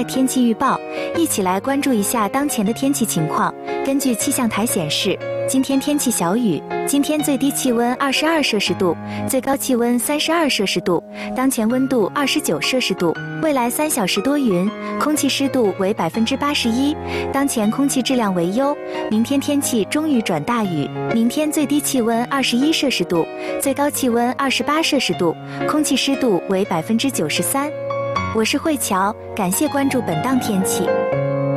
在天气预报，一起来关注一下当前的天气情况。根据气象台显示，今天天气小雨，今天最低气温22摄氏度，最高气温32摄氏度，当前温度29摄氏度。未来3小时多云，空气湿度为81%，当前空气质量为优。明天天气中雨转大雨，明天最低气温21摄氏度，最高气温28摄氏度，空气湿度为93%。我是慧乔，感谢关注本档天气。